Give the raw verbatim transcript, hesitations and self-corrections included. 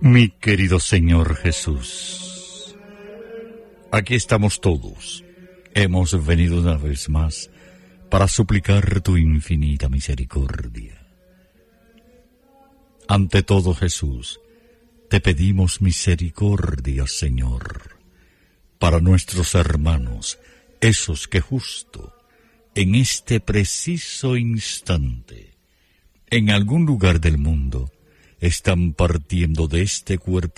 Mi querido Señor Jesús, aquí estamos todos. Hemos venido una vez más para suplicar tu infinita misericordia. Ante todo, Jesús, te pedimos misericordia, Señor, para nuestros hermanos, esos que justo en este preciso instante, en algún lugar del mundo, están partiendo de este cuerpo